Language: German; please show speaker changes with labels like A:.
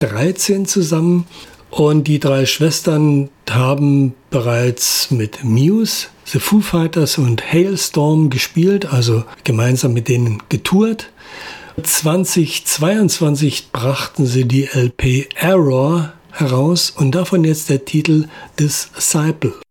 A: 2013 zusammen. Und die drei Schwestern haben bereits mit Muse, The Foo Fighters und Halestorm gespielt, also gemeinsam mit denen getourt. 2022 brachten sie die LP Error heraus und davon jetzt der Titel Disciple.